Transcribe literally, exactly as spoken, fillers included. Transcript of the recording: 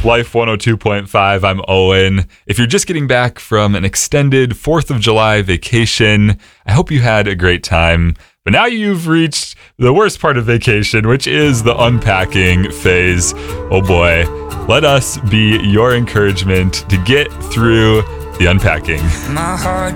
Life one oh two point five, I'm Owen. If you're just getting back from an extended fourth of July vacation, I hope you had a great time. But now you've reached the worst part of vacation, which is the unpacking phase. Oh boy, let us be your encouragement to get through the unpacking. My heart